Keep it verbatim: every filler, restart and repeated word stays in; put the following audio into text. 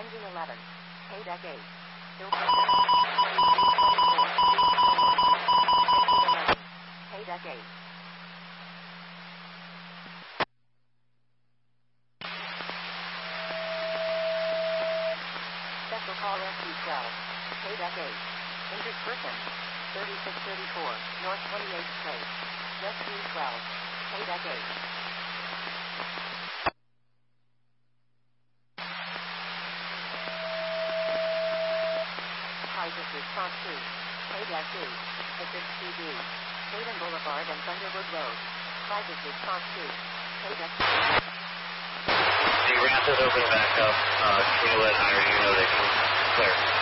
Engine eleven. Haydeck eight. Filter twenty-three twenty-four. Engine eleven. Haydeck eight. Special call S D twelve. Haydeck eight. Injured person. thirty-six thirty-four. North twenty-eighth Place. Rescue twelve. Haydeck eight. Crisis Response two. Haydeck two. Assist P D. Hayden Boulevard and Thunderwood Road. Crisis Response two. Haydeck two. The ramp is open back up. Uh, can you let I R U know they can clear?